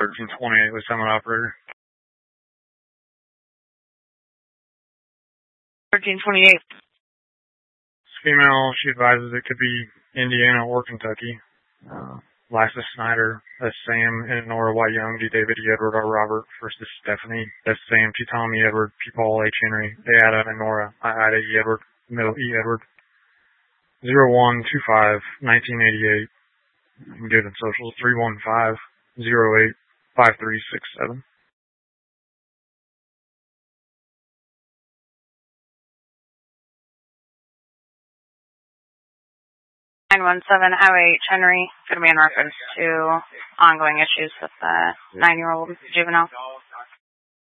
1328 with Summit Operator. 1328. Female, she advises it could be Indiana or Kentucky. Lysa Snyder, that's Sam, and Nora White Young, D. David, E. Edward, R. Robert, first is Stephanie, that's Sam, T. Tom, E. Edward, P. Paul, H. Henry, A. Ada, and Nora, I. Ida, E. Edward, middle, E. Edward, 0125-1988. You can give them socials, 315-08-5367. 917 Highway Henry, going to be in reference to ongoing issues with the 9-year-old juvenile.